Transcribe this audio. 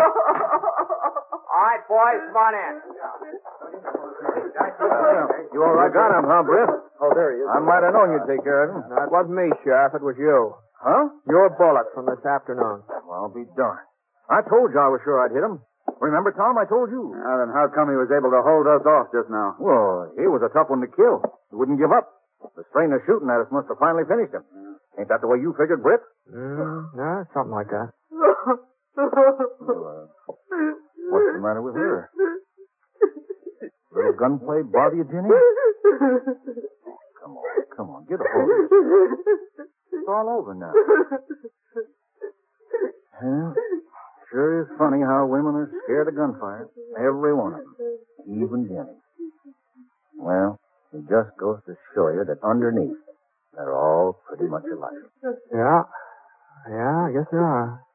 All right, boys, come on in. You all right? You got him, huh, Britt? Oh, there he is. I might have known you'd take care of him. No, it wasn't me, Sheriff. It was you. Huh? Your bullet from this afternoon. Well, I'll be darned. I told you I was sure I'd hit him. Remember, Tom, I told you. Then how come he was able to hold us off just now? Well, he was a tough one to kill. He wouldn't give up. The strain of shooting at us must have finally finished him. Ain't that the way you figured, Britt? No, something like that. Well, what's the matter with her? Little gunplay bother you, Jenny? Come on, get a hold of it. It's all over now. Well, sure is funny how women are scared of gunfire. Every one of them. Even Jenny. Well, it just goes to show you that underneath, they're all pretty much alike. Yeah, I guess they are.